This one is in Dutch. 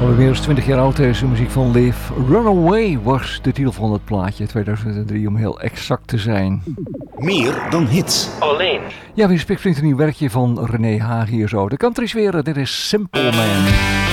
Meer dan 20 jaar oud, deze muziek van Liv. Runaway was de titel van het plaatje, 2003 om heel exact te zijn. Meer dan hits. Alleen. Ja, wie spreekt een nieuw werkje van René Haag hier zo. De country sfeer, dit is Simple Man.